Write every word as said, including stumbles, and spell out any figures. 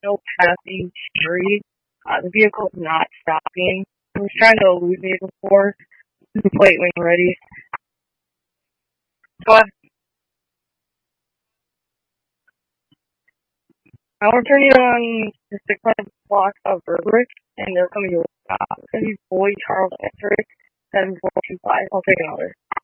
no passing street. Uh, the vehicle's not stopping. It was trying to elude me before. The plate when you're ready. So I, I want to turn you on the six hundred block of Berwick, and they're coming to uh, it's going to be Boyd Charles Esrick, seven four two five. I'll take another.